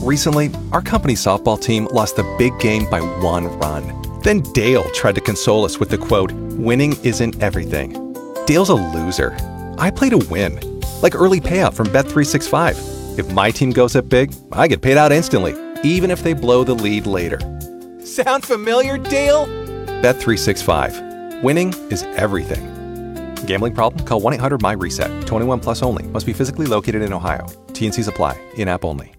Recently, our company softball team lost the big game by 1 run. Then Dale tried to console us with the quote, "Winning isn't everything." Dale's a loser. I play to win. Like early payout from Bet365. If my team goes up big, I get paid out instantly, even if they blow the lead later. Sound familiar, Dale? Bet365. Winning is everything. Gambling problem? Call 1-800-MY-RESET. 21 plus only. Must be physically located in Ohio. T&Cs apply. In-app only.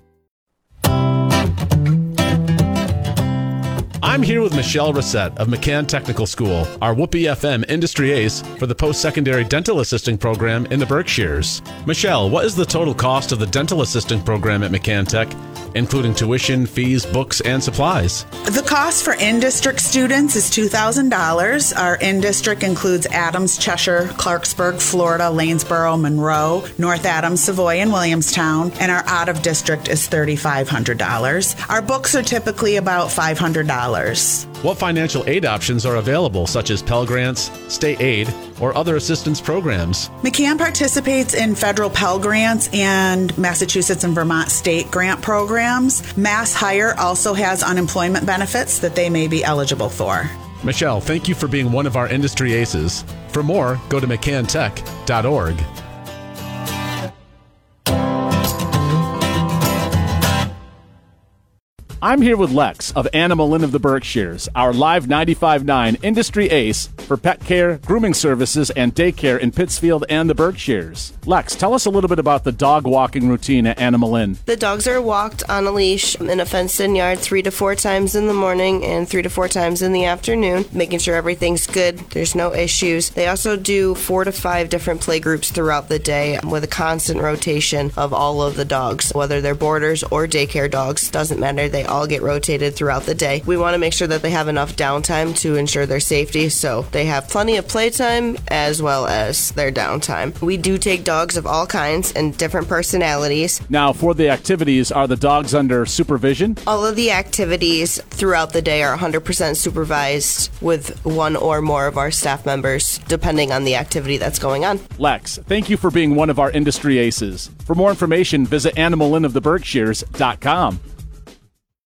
I'm here with Michelle Reset of McCann Technical School, our Whoopee FM industry ace for the post-secondary dental assisting program in the Berkshires. Michelle, what is the total cost of the dental assisting program at McCann Tech, including tuition, fees, books, and supplies? The cost for in-district students is $2,000. Our in-district includes Adams, Cheshire, Clarksburg, Florida, Lanesboro, Monroe, North Adams, Savoy, and Williamstown. And our out-of-district is $3,500. Our books are typically about $500. What financial aid options are available, such as Pell Grants, state aid, or other assistance programs? McCann participates in federal Pell Grants and Massachusetts and Vermont state grant programs. Mass Hire also has unemployment benefits that they may be eligible for. Michelle, thank you for being one of our industry aces. For more, go to mccantech.org. I'm here with Lex of Animal Inn of the Berkshires, our live 95.9 industry ace for pet care, grooming services, and daycare in Pittsfield and the Berkshires. Lex, tell us a little bit about the dog walking routine at Animal Inn. The dogs are walked on a leash in a fenced-in yard 3 to 4 times in the morning and 3 to 4 times in the afternoon, making sure everything's good, there's no issues. They also do 4 to 5 different play groups throughout the day with a constant rotation of all of the dogs, whether they're boarders or daycare dogs, doesn't matter, they all get rotated throughout the day. We want to make sure that they have enough downtime to ensure their safety, so they have plenty of playtime as well as their downtime. We do take dogs of all kinds and different personalities. Now, for the activities, are the dogs under supervision? All of the activities throughout the day are 100% supervised with one or more of our staff members, depending on the activity that's going on. Lex, thank you for being one of our industry aces. For more information, visit animalinoftheberkshires.com.